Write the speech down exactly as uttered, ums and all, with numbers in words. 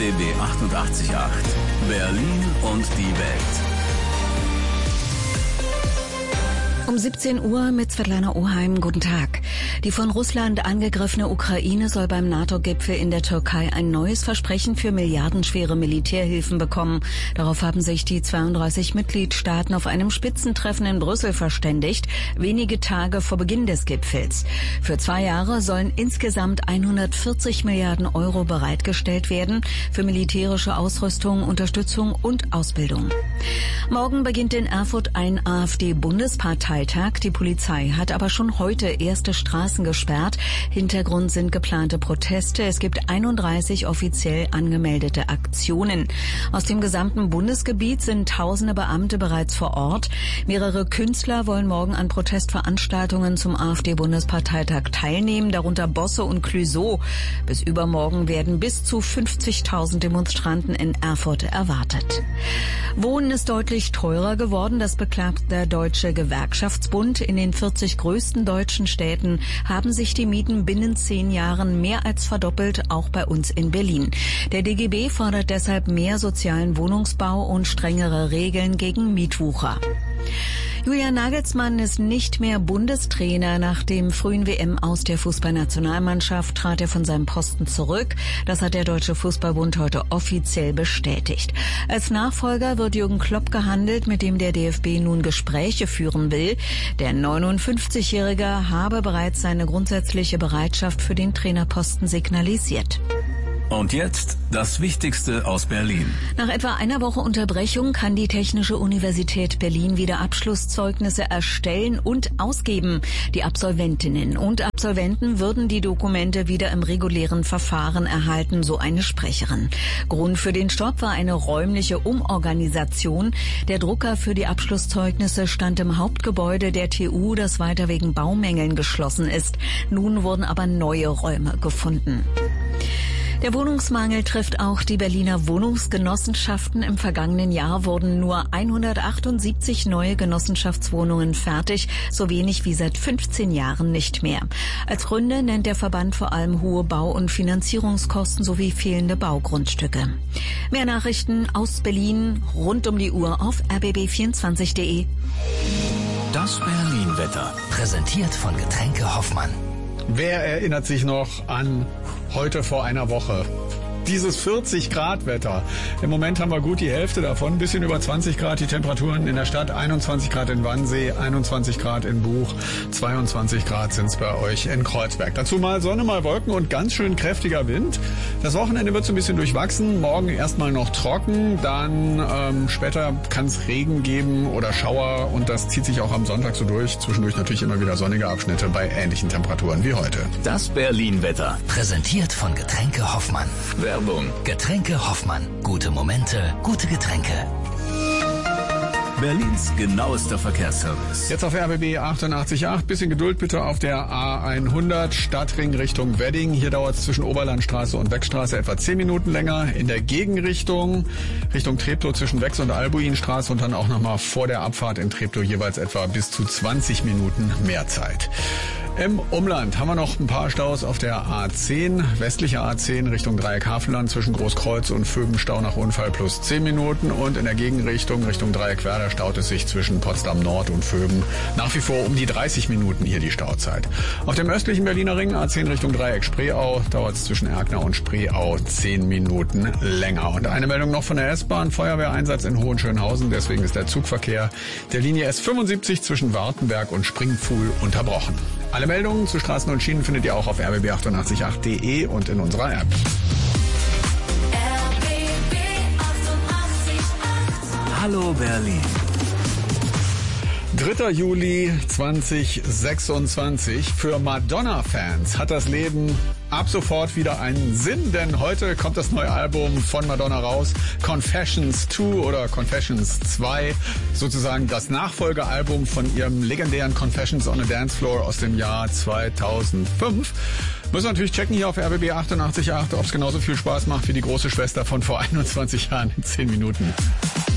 B B achtundachtzig Komma acht. Berlin und die Welt. Um siebzehn Uhr mit Svetlana Oheim. Guten Tag. Die von Russland angegriffene Ukraine soll beim NATO-Gipfel in der Türkei ein neues Versprechen für milliardenschwere Militärhilfen bekommen. Darauf haben sich die zweiunddreißig Mitgliedstaaten auf einem Spitzentreffen in Brüssel verständigt, wenige Tage vor Beginn des Gipfels. Für zwei Jahre sollen insgesamt hundertvierzig Milliarden Euro bereitgestellt werden für militärische Ausrüstung, Unterstützung und Ausbildung. Morgen beginnt in Erfurt ein AfD-Bundesparteitag. Die Polizei hat aber schon heute erste Straßen gesperrt. Hintergrund sind geplante Proteste. Es gibt einunddreißig offiziell angemeldete Aktionen. Aus dem gesamten Bundesgebiet sind tausende Beamte bereits vor Ort. Mehrere Künstler wollen morgen an Protestveranstaltungen zum AfD-Bundesparteitag teilnehmen, darunter Bosse und Clouseau. Bis übermorgen werden bis zu fünfzigtausend Demonstranten in Erfurt erwartet. Wohnen ist deutlich teurer geworden. Das beklagt der Deutsche Gewerkschaftsbund. In den vierzig größten deutschen Städten haben sich die Mieten binnen zehn Jahren mehr als verdoppelt, auch bei uns in Berlin. Der D G B fordert deshalb mehr sozialen Wohnungsbau und strengere Regeln gegen Mietwucher. Julian Nagelsmann ist nicht mehr Bundestrainer. Nach dem frühen W M-Aus der Fußballnationalmannschaft trat er von seinem Posten zurück. Das hat der Deutsche Fußballbund heute offiziell bestätigt. Als Nachfolger wird Jürgen Klopp gehandelt, mit dem der D F B nun Gespräche führen will. Der neunundfünfzigjährige habe bereits seine grundsätzliche Bereitschaft für den Trainerposten signalisiert. Und jetzt das Wichtigste aus Berlin. Nach etwa einer Woche Unterbrechung kann die Technische Universität Berlin wieder Abschlusszeugnisse erstellen und ausgeben. Die Absolventinnen und Absolventen würden die Dokumente wieder im regulären Verfahren erhalten, so eine Sprecherin. Grund für den Stopp war eine räumliche Umorganisation. Der Drucker für die Abschlusszeugnisse stand im Hauptgebäude der T U, das weiter wegen Baumängeln geschlossen ist. Nun wurden aber neue Räume gefunden. Der Wohnungsmangel trifft auch die Berliner Wohnungsgenossenschaften. Im vergangenen Jahr wurden nur hundertachtundsiebzig neue Genossenschaftswohnungen fertig, so wenig wie seit fünfzehn Jahren nicht mehr. Als Gründe nennt der Verband vor allem hohe Bau- und Finanzierungskosten sowie fehlende Baugrundstücke. Mehr Nachrichten aus Berlin rund um die Uhr auf r b b vierundzwanzig punkt de. Das Berlin-Wetter. Präsentiert von Getränke Hoffmann. Wer erinnert sich noch an heute vor einer Woche? Dieses vierzig Grad Wetter. Im Moment haben wir gut die Hälfte davon, ein bisschen über zwanzig Grad die Temperaturen in der Stadt, einundzwanzig Grad in Wannsee, einundzwanzig Grad in Buch, zweiundzwanzig Grad sind es bei euch in Kreuzberg. Dazu mal Sonne, mal Wolken und ganz schön kräftiger Wind. Das Wochenende wird so ein bisschen durchwachsen, morgen erstmal noch trocken, dann ähm, später kann es Regen geben oder Schauer und das zieht sich auch am Sonntag so durch. Zwischendurch natürlich immer wieder sonnige Abschnitte bei ähnlichen Temperaturen wie heute. Das Berlin-Wetter. Präsentiert von Getränke Hoffmann. Werbung. Getränke Hoffmann. Gute Momente, gute Getränke. Berlins genauester Verkehrsservice. Jetzt auf R B B achtundachtzig Komma acht. Bisschen Geduld bitte auf der A hundert Stadtring Richtung Wedding. Hier dauert es zwischen Oberlandstraße und Weckstraße etwa zehn Minuten länger. In der Gegenrichtung Richtung Treptow zwischen Wex und Albuinstraße und dann auch nochmal vor der Abfahrt in Treptow jeweils etwa bis zu zwanzig Minuten mehr Zeit. Im Umland haben wir noch ein paar Staus auf der A zehn, westliche A zehn Richtung Dreieck Havelland zwischen Großkreuz und Vöben Stau nach Unfall plus zehn Minuten und in der Gegenrichtung Richtung Dreieck Werder staut es sich zwischen Potsdam Nord und Vöben nach wie vor um die dreißig Minuten hier die Stauzeit. Auf dem östlichen Berliner Ring A zehn Richtung Dreieck Spreeau dauert es zwischen Erkner und Spreeau zehn Minuten länger. Und eine Meldung noch von der S-Bahn, Feuerwehreinsatz in Hohenschönhausen, deswegen ist der Zugverkehr der Linie S fünfundsiebzig zwischen Wartenberg und Springpfuhl unterbrochen. Alle Meldungen zu Straßen und Schienen findet ihr auch auf r b b achtundachtzig Komma acht punkt de und in unserer App. R B B achtundachtzig Komma acht. Hallo Berlin. dritter Juli zweitausendsechsundzwanzig. Für Madonna-Fans hat das Leben ab sofort wieder einen Sinn, denn heute kommt das neue Album von Madonna raus, Confessions zwei oder Confessions zwei, sozusagen das Nachfolgealbum von ihrem legendären Confessions on a Dance Floor aus dem Jahr zweitausendfünf. Müssen wir natürlich checken hier auf R B B achtundachtzig Komma acht, ob es genauso viel Spaß macht wie die große Schwester von vor einundzwanzig Jahren in zehn Minuten.